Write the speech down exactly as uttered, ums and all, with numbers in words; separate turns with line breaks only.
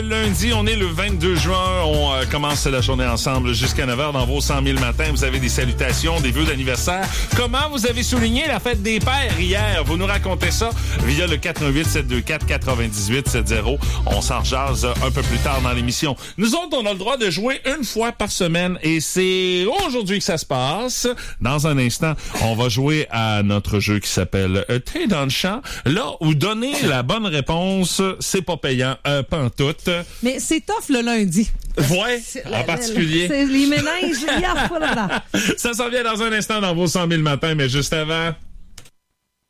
Lundi, on est le vingt-deux juin. On euh, commence la journée ensemble jusqu'à neuf heures dans vos cent mille matins. Vous avez des salutations, des vœux d'anniversaire. Comment vous avez souligné la fête des pères hier? Vous nous racontez ça via le quatre un huit, sept deux quatre, quatre huit sept zéro. On s'en rejase un peu plus tard dans l'émission. Nous autres, on a le droit de jouer une fois par semaine et c'est aujourd'hui que ça se passe. Dans un instant, on va jouer à notre jeu qui s'appelle euh, T'es dans le champ. Là où donner la bonne réponse, c'est pas payant, euh, pantoute.
Mais c'est tough le lundi.
Ouais, en particulier.
C'est les ménages, il y a pas là-dedans.
Ça s'en vient dans un instant dans vos cent mille matins, mais juste avant...